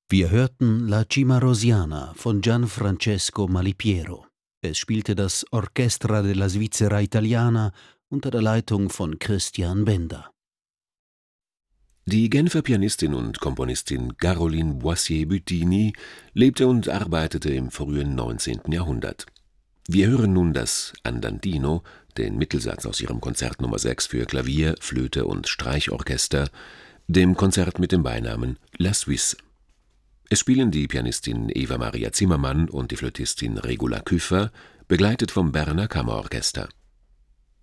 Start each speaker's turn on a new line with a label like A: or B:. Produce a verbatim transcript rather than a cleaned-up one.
A: Wir hörten La Cimarrosiana von Gianfrancesco Malipiero. Es spielte das Orchestra della Svizzera Italiana unter der Leitung von Christian Benda.
B: Die Genfer Pianistin und Komponistin Caroline Boissier-Buttini lebte und arbeitete im frühen neunzehnten Jahrhundert. Wir hören nun das Andantino, den Mittelsatz aus ihrem Konzert Nummer sechs für Klavier, Flöte und Streichorchester, dem Konzert mit dem Beinamen La Suisse. Es spielen die Pianistin Eva Maria Zimmermann und die Flötistin Regula Küffer, begleitet vom Berner Kammerorchester.